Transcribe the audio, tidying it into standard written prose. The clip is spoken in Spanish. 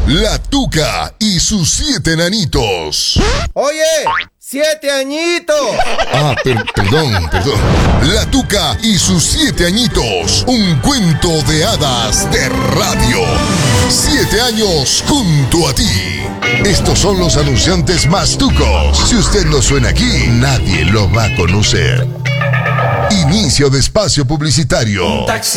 La Tuca y sus 7 enanitos. Oye, 7 añitos. Perdón. La Tuca y sus 7 añitos. Un cuento de hadas de radio. 7 años junto a ti. Estos son los anunciantes más tucos. Si usted no suena aquí, nadie lo va a conocer. Inicio de espacio publicitario.